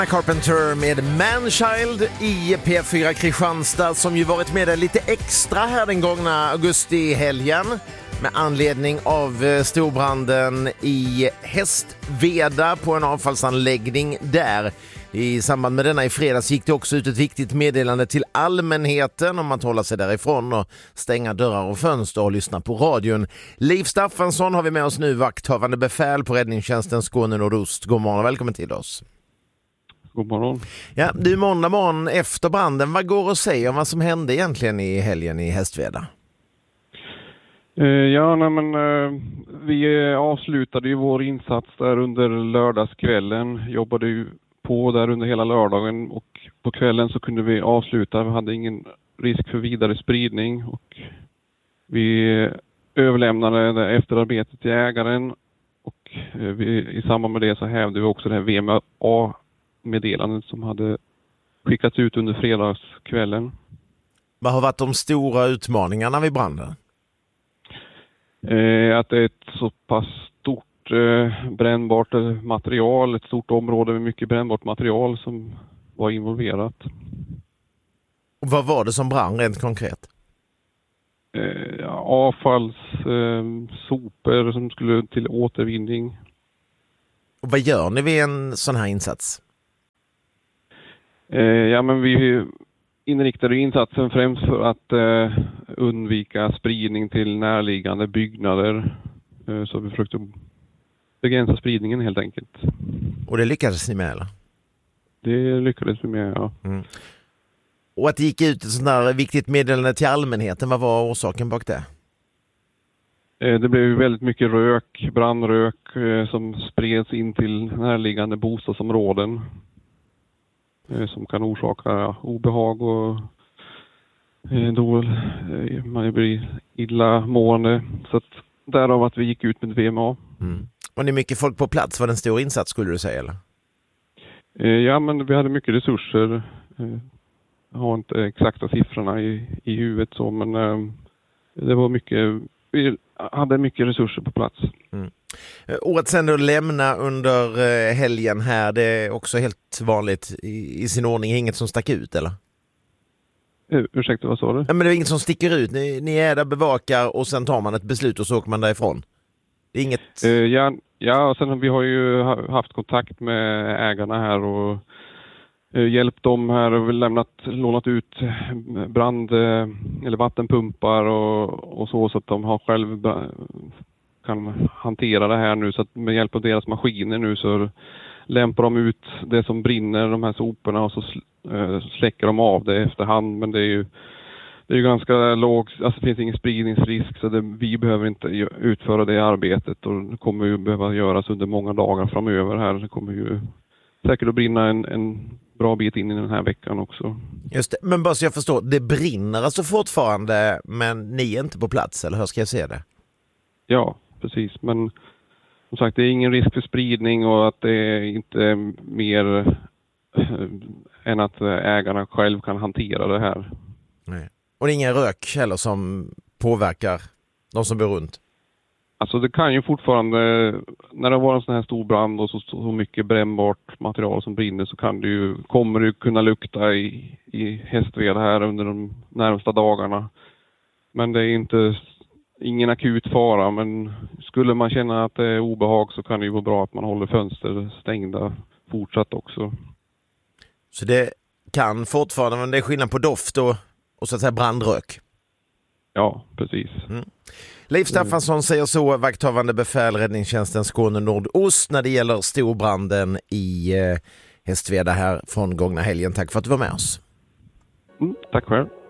Carpenter med Manchild i P4 Kristianstad, som ju varit med lite extra här den gångna augustihelgen med anledning av storbranden i Hästveda på en avfallsanläggning där. I samband med denna i fredags gick det också ut ett viktigt meddelande till allmänheten om att hålla sig därifrån och stänga dörrar och fönster och lyssna på radion. Leif Staffansson har vi med oss nu, vakthavande befäl på räddningstjänsten Skåne Nordost. God morgon och välkommen till oss. God morgon. Ja, det är måndag morgon efter branden. Vad går att säga om vad som hände egentligen i helgen i Hästveda? Vi avslutade ju vår insats där under lördagskvällen. Jobbade ju på där under hela lördagen och på kvällen så kunde vi avsluta. Vi hade ingen risk för vidare spridning och vi överlämnade efterarbetet till ägaren och i samband med det så hävde vi också det här VMA-meddelandet som hade skickats ut under fredagskvällen. Vad har varit de stora utmaningarna vid branden? Att det är ett så pass stort brännbart material, ett stort område med mycket brännbart material som var involverat. Och vad var det som brann rent konkret? Sopor som skulle till återvinning. Och vad gör ni vid en sån här insats? Vi inriktade insatsen främst för att undvika spridning till närliggande byggnader. Så vi försökte begränsa spridningen helt enkelt. Och det lyckades ni med, eller? Det lyckades vi med, ja. Mm. Och att det gick ut ett sånt där viktigt meddelande till allmänheten, vad var orsaken bak det? Det blev väldigt mycket brandrök som spreds in till närliggande bostadsområden. Som kan orsaka obehag och då man blir illamående. Så att därav att vi gick ut med VMA. Mm. Och det är mycket folk på plats, var det en stor insats skulle du säga, eller? Men vi hade mycket resurser. Jag har inte exakta siffrorna i huvudet så, men det var mycket, vi hade mycket resurser på plats. Mm. Och att sen då lämna under helgen här, det är också helt vanligt i sin ordning, inget som stack ut, eller? Ursäkta, vad sa du? Ja, men det är inget som sticker ut, ni är där, bevakar och sen tar man ett beslut och så åker man därifrån. Det är inget... Sen vi har ju haft kontakt med ägarna här och hjälpt dem här och lånat ut eller vattenpumpar och så att de har själv kan hantera det här nu, så att med hjälp av deras maskiner nu så lämpar de ut det som brinner, de här soporna, och så släcker de av det efterhand, men det är ju ganska lågt, alltså det finns ingen spridningsrisk, så vi behöver inte utföra det arbetet, och det kommer ju behöva göras under många dagar framöver här. Det kommer ju säkert att brinna en bra bit in i den här veckan också. Just det, men bara så jag förstår, det brinner alltså fortfarande, men ni är inte på plats, eller hur ska jag se det? Ja, precis, men som sagt, det är ingen risk för spridning och att det är inte mer än att ägarna själv kan hantera det här. Nej. Och det är ingen rök heller som påverkar de som bor runt? Alltså det kan ju fortfarande, när det var en sån här stor brand och så mycket brännbart material som brinner, så kommer det kunna lukta i Hästveda här under de närmsta dagarna. Men det är ingen akut fara, men skulle man känna att det är obehag så kan det ju vara bra att man håller fönster stängda fortsatt också. Så det kan fortfarande, men det är skillnad på doft och så att säga brandrök? Ja, precis. Mm. Leif Staffansson säger så, vakthavande befäl räddningstjänsten Skåne Nordost, när det gäller storbranden i Hästveda här från gångna helgen. Tack för att du var med oss. Tack själv.